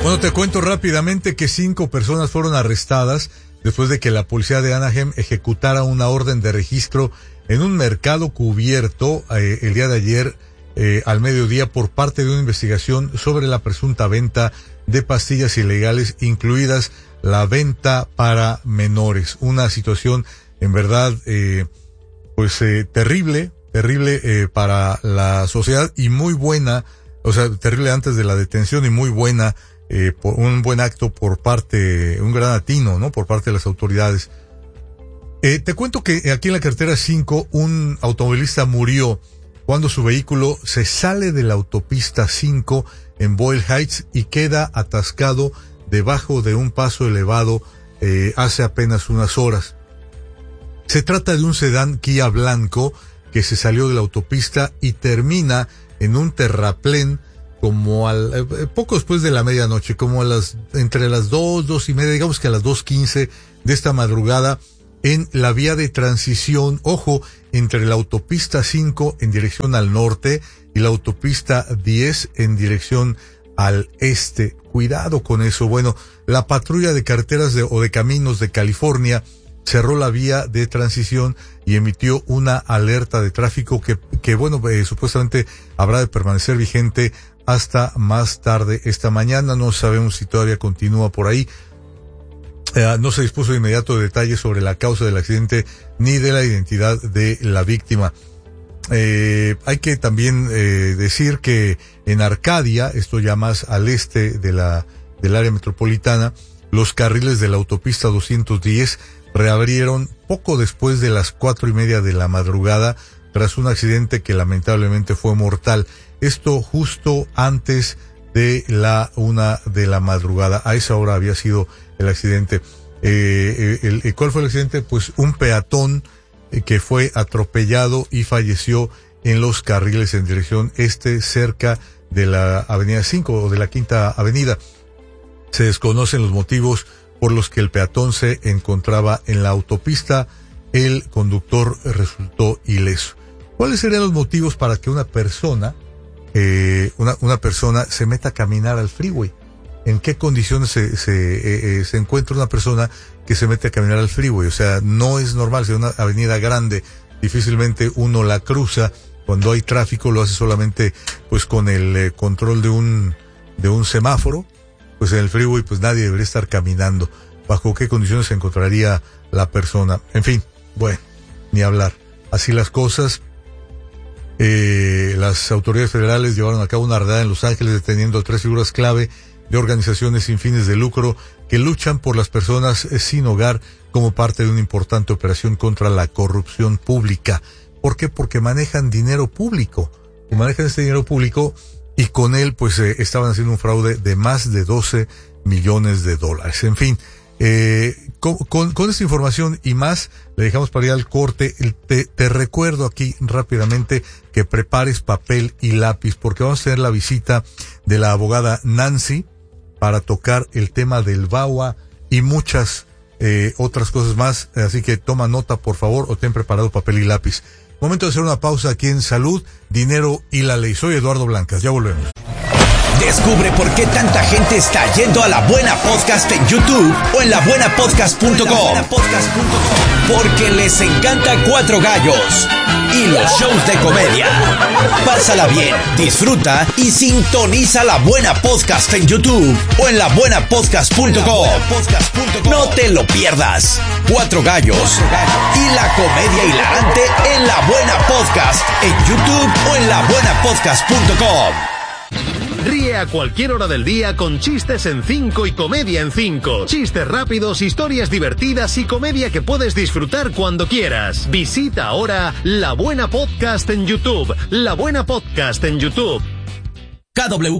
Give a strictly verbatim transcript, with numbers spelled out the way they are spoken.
Bueno, te cuento rápidamente que cinco personas fueron arrestadas después de que la policía de Anaheim ejecutara una orden de registro en un mercado cubierto eh, el día de ayer eh, al mediodía por parte de una investigación sobre la presunta venta de pastillas ilegales, incluidas la venta para menores. Una situación en verdad eh, pues eh, terrible, terrible eh, para la sociedad y muy buena, o sea, terrible antes de la detención y muy buena Eh, por un buen acto por parte, un gran atino, ¿no? Por parte de las autoridades. Eh, te cuento que aquí en la carretera cinco, un automovilista murió cuando su vehículo se sale de la autopista cinco en Boyle Heights y queda atascado debajo de un paso elevado eh, hace apenas unas horas. Se trata de un sedán Kia blanco que se salió de la autopista y termina en un terraplén como al, eh, poco después de la medianoche, como a las, entre las dos, dos y media, digamos que a las dos quince de esta madrugada, en la vía de transición, ojo, entre la autopista cinco en dirección al norte y la autopista diez en dirección al este. Cuidado con eso. Bueno, la patrulla de carreteras de, o de caminos de California cerró la vía de transición y emitió una alerta de tráfico que, que bueno, eh, supuestamente habrá de permanecer vigente hasta más tarde esta mañana. No sabemos si todavía continúa por ahí. Eh, no se dispuso de inmediato detalles sobre la causa del accidente ni de la identidad de la víctima. Eh, hay que también eh, decir que en Arcadia, esto ya más al este de la del área metropolitana, los carriles de la autopista doscientos diez reabrieron poco después de las cuatro y media de la madrugada tras un accidente que lamentablemente fue mortal. Esto justo antes de la una de la madrugada. A esa hora había sido el accidente. Eh, el, el, ¿Cuál fue el accidente? Pues un peatón eh, que fue atropellado y falleció en los carriles en dirección este, cerca de la avenida cinco o de la quinta avenida. Se desconocen los motivos por los que el peatón se encontraba en la autopista. El conductor resultó ileso. ¿Cuáles serían los motivos para que una persona Eh, una, una persona se meta a caminar al freeway? ¿En qué condiciones se, se, eh, eh, se encuentra una persona que se mete a caminar al freeway? O sea, no es normal. Si es una avenida grande, difícilmente uno la cruza. Cuando hay tráfico lo hace solamente pues con el eh, control de un de un semáforo. Pues en el freeway pues nadie debería estar caminando. ¿Bajo qué condiciones se encontraría la persona? En fin, bueno, ni hablar. Así las cosas. Eh, las autoridades federales llevaron a cabo una redada en Los Ángeles deteniendo a tres figuras clave de organizaciones sin fines de lucro que luchan por las personas eh, sin hogar como parte de una importante operación contra la corrupción pública. ¿Por qué? Porque manejan dinero público, y manejan este dinero público y con él pues eh, estaban haciendo un fraude de más de doce millones de dólares. En fin, Eh, con, con, con esta información y más, le dejamos para ir al corte. Te, te recuerdo aquí rápidamente que prepares papel y lápiz, porque vamos a tener la visita de la abogada Nancy para tocar el tema del V A W A y muchas eh, otras cosas más. Así que toma nota, por favor, o ten preparado papel y lápiz. Momento de hacer una pausa aquí en Salud, Dinero y la Ley. Soy Eduardo Blancas, ya volvemos. Descubre por qué tanta gente está yendo a La Buena Podcast en YouTube o en la buena podcast punto com. Porque les encanta Cuatro Gallos y los shows de comedia. Pásala bien, disfruta y sintoniza La Buena Podcast en YouTube o en la buena podcast punto com. No te lo pierdas. Cuatro Gallos y la comedia hilarante en La Buena Podcast en YouTube o en la buena podcast punto com. Ríe a cualquier hora del día con Chistes en cinco y Comedia en cinco. Chistes rápidos, historias divertidas y comedia que puedes disfrutar cuando quieras. Visita ahora La Buena Podcast en YouTube. La Buena Podcast en YouTube. K W